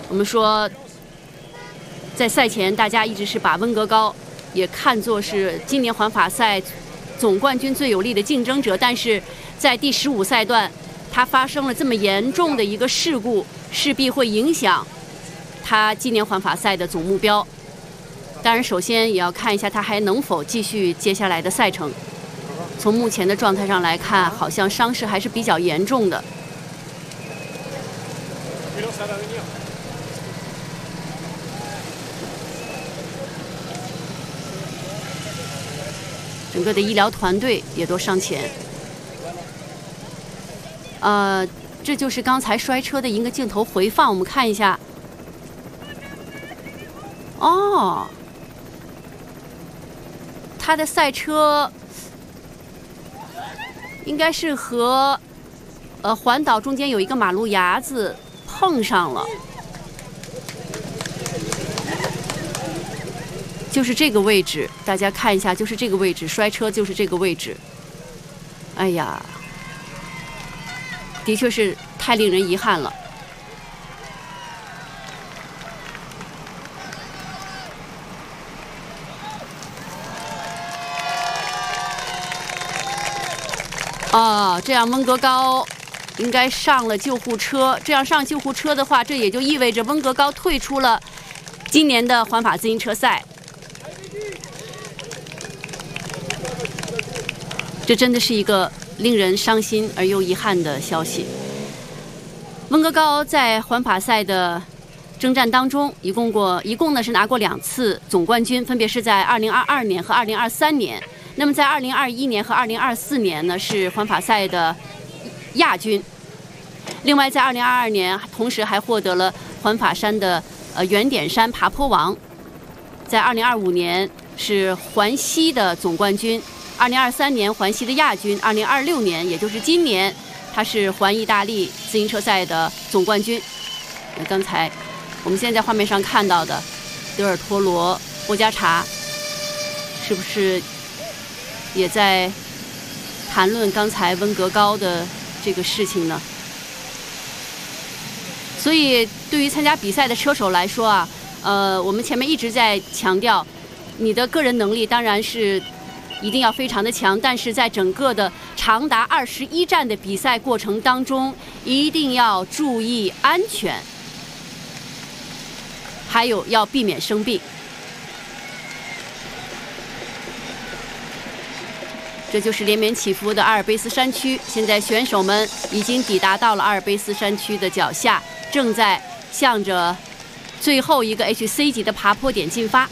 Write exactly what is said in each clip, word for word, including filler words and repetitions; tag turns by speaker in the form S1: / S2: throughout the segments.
S1: 我们说，在赛前大家一直是把温格高也看作是今年环法赛总冠军最有力的竞争者，但是在第十五赛段，他发生了这么严重的一个事故，势必会影响他今年环法赛的总目标。当然，首先也要看一下他还能否继续接下来的赛程。从目前的状态上来看，好像伤势还是比较严重的。整个的医疗团队也都上前。呃，这就是刚才摔车的一个镜头回放，我们看一下。哦，他的赛车应该是和呃环岛中间有一个马路牙子碰上了，就是这个位置，大家看一下，就是这个位置，摔车就是这个位置。哎呀，的确是太令人遗憾了。哦，这样温格高应该上了救护车。这样上救护车的话，这也就意味着温格高退出了今年的环法自行车赛。这真的是一个令人伤心而又遗憾的消息。温格高在环法赛的征战当中，一共过一共呢是拿过两次总冠军，分别是在二零二二年和二零二三年。那么在二零二一年和二零二四年呢是环法赛的亚军。另外在二零二二年，同时还获得了环法山的呃圆点山爬坡王。在二零二五年是环西的总冠军。二零二三年环西的亚军，二零二六年也就是今年，他是环意大利自行车赛的总冠军。刚才我们现在画面上看到的德尔托罗、波加查，是不是也在谈论刚才温格高的这个事情呢？所以，对于参加比赛的车手来说啊，呃，我们前面一直在强调，你的个人能力当然是一定要非常的强，但是在整个的长达二十一站的比赛过程当中，一定要注意安全，还有要避免生病。这就是连绵起伏的阿尔卑斯山区，现在选手们已经抵达到了阿尔卑斯山区的脚下，正在向着最后一个 H C 级的爬坡点进发。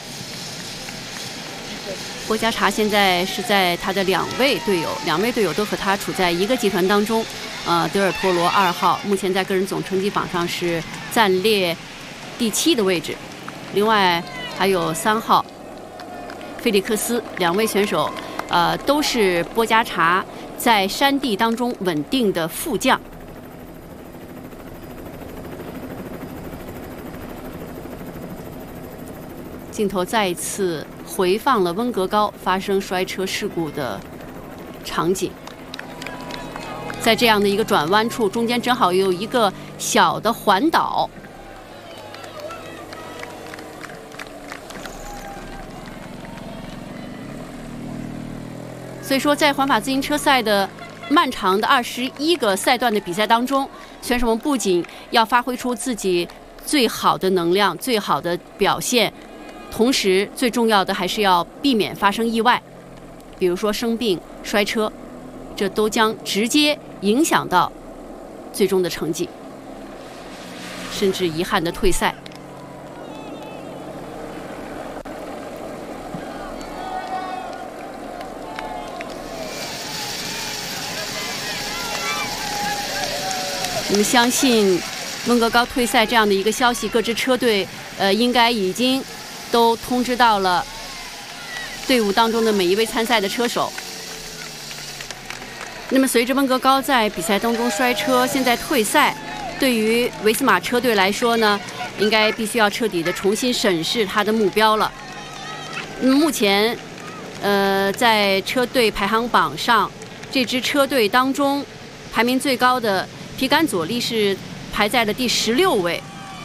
S1: 波加查现在是在他的两位队友，两位队友都和他处在一个集团当中。呃，德尔托罗二号目前在个人总成绩榜上是暂列第七的位置，另外还有三号菲利克斯，两位选手呃都是波加查在山地当中稳定的副将。镜头再一次回放了温格高发生摔车事故的场景，在这样的一个转弯处，中间正好有一个小的环岛。所以说，在环法自行车赛的漫长的二十一个赛段的比赛当中，选手们不仅要发挥出自己最好的能量、最好的表现，同时最重要的还是要避免发生意外，比如说生病、摔车，这都将直接影响到最终的成绩，甚至遗憾的退赛。我们相信温格高退赛这样的一个消息，各支车队呃应该已经都通知到了队伍当中的每一位参赛的车手。那么随着温格高在比赛当中摔车，现在退赛，对于维斯马车队来说呢，应该必须要彻底的重新审视他的目标了。那么目前呃在车队排行榜上，这支车队当中排名最高的皮甘佐利是排在了第十六位。